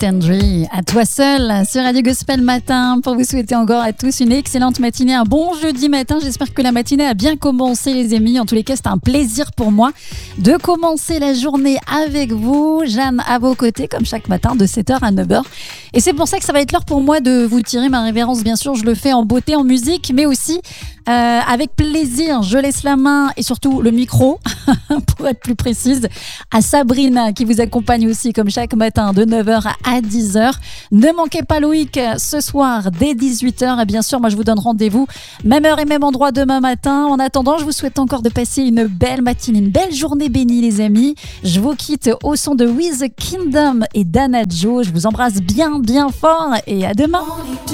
Tendry, à toi seul sur Radio Gospel Matin pour vous souhaiter encore à tous une excellente matinée, un bon jeudi matin. J'espère que la matinée a bien commencé les amis. En tous les cas, c'est un plaisir pour moi de commencer la journée avec vous. Jeanne à vos côtés comme chaque matin de 7h à 9h. Et c'est pour ça que ça va être l'heure pour moi de vous tirer ma révérence. Bien sûr, je le fais en beauté, en musique, mais aussi avec plaisir. Je laisse la main et surtout le micro, pour être plus précise, à Sabrina qui vous accompagne aussi comme chaque matin de 9h à 10h. Ne manquez pas Loïc ce soir dès 18h. Et bien sûr, moi je vous donne rendez-vous même heure et même endroit demain matin. En attendant, je vous souhaite encore de passer une belle matinée, une belle journée bénie les amis. Je vous quitte au son de With the Kingdom et Dana Joe. Je vous embrasse bien fort et à demain.